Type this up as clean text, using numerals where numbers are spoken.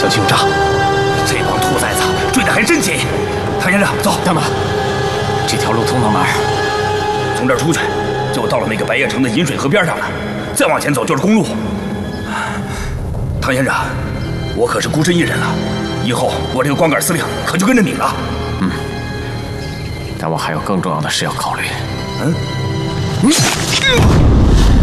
去用诈。 这帮兔崽子追得还真紧。唐先生，走。 大马，这条路通到哪儿？ 从这儿出去，就到了那个白叶城的饮水河边上了。再往前走就是公路。唐先生，我可是孤身一人了，以后我这个光杆司令可就跟着你了。 但我还有更重要的事要考虑。 嗯。